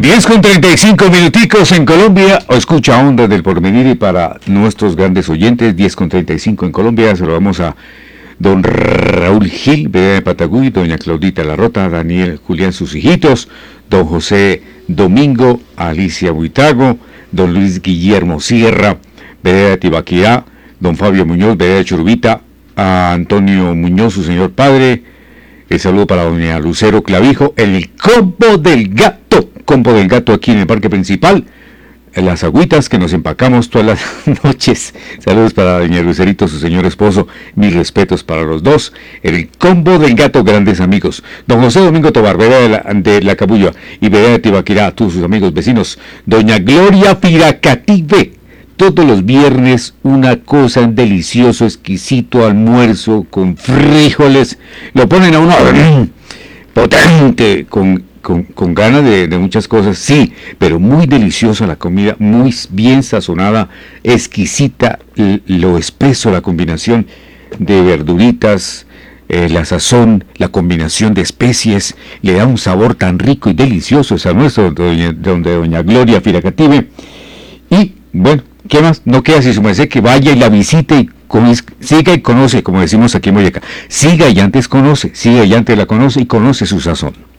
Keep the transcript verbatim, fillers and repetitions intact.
diez con treinta y cinco minuticos en Colombia, o escucha Ondas del Porvenir, y para nuestros grandes oyentes, diez con treinta y cinco en Colombia, se lo vamos a don Raúl Gil, de Patagüí, doña Claudita Larrota, Daniel Julián, sus hijitos, don José Domingo, Alicia Buitago, don Luis Guillermo Sierra, Vereda de Tibaquirá, don Fabio Muñoz, Vereda de Churubita, a Antonio Muñoz, su señor padre. El saludo para doña Lucero Clavijo, el combo del gato, combo del gato aquí en el parque principal, las agüitas que nos empacamos todas las noches. Saludos para doña Lucerito, su señor esposo, mis respetos para los dos. El combo del gato, grandes amigos. Don José Domingo Tobar, Vereda de la, de la Cabulla y Vereda de Tibaquirá, todos sus amigos vecinos. Doña Gloria Firacative, todos los viernes una cosa, un delicioso, exquisito almuerzo con frijoles. Lo ponen a uno potente, con, con, con ganas de, de muchas cosas, sí, pero muy deliciosa la comida, muy bien sazonada, exquisita, lo espeso, la combinación de verduritas, eh, la sazón, la combinación de especies, le da un sabor tan rico y delicioso ese almuerzo donde doña, doña Gloria Firacative. Y bueno, ¿qué más? No queda si su merced que vaya y la visite y con, siga y conoce, como decimos aquí en Boyacá. Siga y antes conoce, siga y antes la conoce y conoce su sazón.